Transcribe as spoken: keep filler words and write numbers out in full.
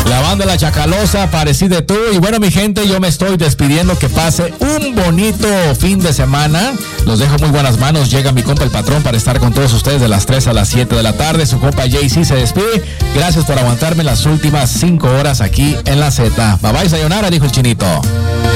La banda La Chacalosa, Parecí de tú. Y bueno, mi gente, yo me estoy despidiendo. Que pase un bonito fin de semana. Los dejo muy buenas manos. Llega mi compa el patrón para estar con todos ustedes de las tres a las siete de la tarde. Su compa Jay-Z se despide. Gracias por aguantarme las últimas cinco horas aquí en la Z. Bye bye, sayonara, dijo el Chinito.